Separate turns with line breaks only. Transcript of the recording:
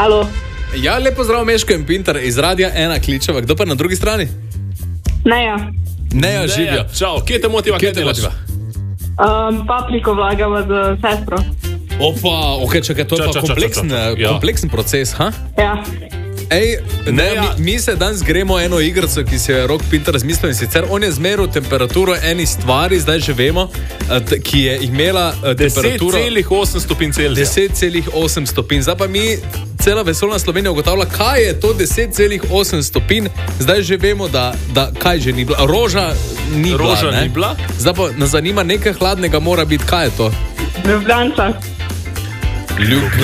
Halo.
Ja, lepo zdrav, Meško in Pintar iz Radia 1 kličeva. Kdo pa na drugi strani?
Neja.
Neja, živijo.
Čau, kje te motiva,
Kje
kaj
te
delaš?
motiva?
Papriko vlagava z sestro.
Opa, ok, čakaj, to je pa kompleksen proces, ha?
Ja.
Ej, mi se danes gremo eno igrico, ki si jo je Rok Pintar razmislil, in sicer on je zmeril temperaturo eni stvari, zdaj že vemo, ki je imela temperaturo
10,8 stopinj Celzija.
10,8 stopinj. Zdaj pa mi, cela vesoljna Slovenija ugotavlja, kaj je to 10,8 stopinj. Zdaj že vemo, da kaj že ni bila. Roža ni bila. Zdaj pa nas zanima, nekaj hladnega mora biti. Kaj je to?
Ljubljanča.